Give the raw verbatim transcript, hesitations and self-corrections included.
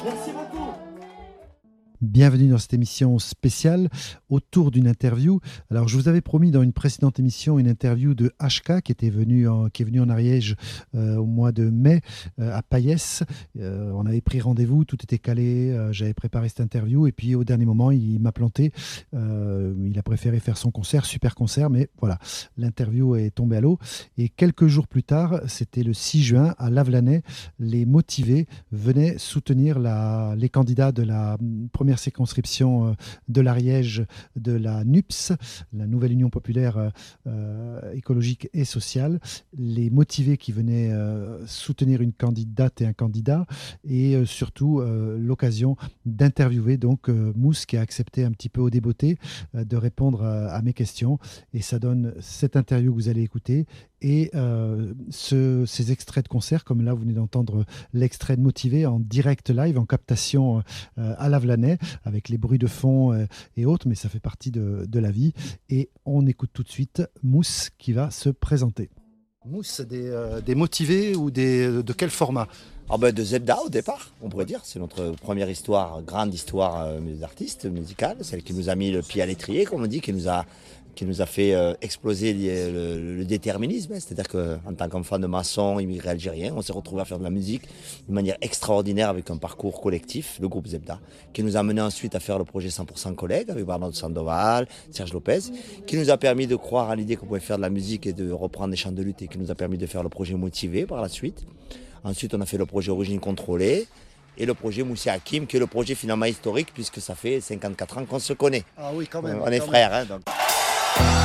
Merci beaucoup. Bienvenue dans cette émission spéciale autour d'une interview. Alors, je vous avais promis dans une précédente émission une interview de H K qui était venu en, qui est venu en Ariège euh, au mois de mai euh, à Payès. Euh, on avait pris rendez-vous, tout était calé. Euh, j'avais préparé cette interview et puis au dernier moment, il m'a planté. Euh, il a préféré faire son concert, super concert, mais voilà, l'interview est tombée à l'eau. Et quelques jours plus tard, c'était le six juin à Lavelanet, les motivés venaient soutenir la, les candidats de la première circonscription de l'Ariège de la N U P S, la Nouvelle Union Populaire euh, écologique et sociale, les motivés qui venaient euh, soutenir une candidate et un candidat, et euh, surtout euh, l'occasion d'interviewer donc euh, Mousse, qui a accepté un petit peu au débeauté euh, de répondre à, à mes questions, et ça donne cette interview que vous allez écouter et euh, ce, ces extraits de concert, comme là vous venez d'entendre l'extrait de Motivé en direct live, en captation euh, à Lavelanet, avec les bruits de fond euh, et autres, mais ça fait partie de, de la vie. Et on écoute tout de suite Mousse qui va se présenter. Mousse, des, euh, des motivés ou des, de quel format? Ah ben de Zebda au départ, on pourrait dire. C'est notre première histoire, grande histoire euh, d'artiste musicale, celle qui nous a mis le pied à l'étrier, comme on dit, qui nous a, qui nous a fait euh, exploser le, le, le déterminisme. C'est-à-dire qu'en tant qu'enfant de maçon, immigré algérien, on s'est retrouvé à faire de la musique de manière extraordinaire avec un parcours collectif, le groupe Zebda, qui nous a mené ensuite à faire le projet cent pour cent collègue avec Bernardo Sandoval, Serge Lopez, qui nous a permis de croire à l'idée qu'on pouvait faire de la musique et de reprendre des chants de lutte, et qui nous a permis de faire le projet Motivé par la suite. Ensuite, on a fait le projet Origine Contrôlée et le projet Moussia Hakim, qui est le projet finalement historique, puisque ça fait cinquante-quatre ans qu'on se connaît. Ah oui, quand même. On est quand frères. Hein, donc.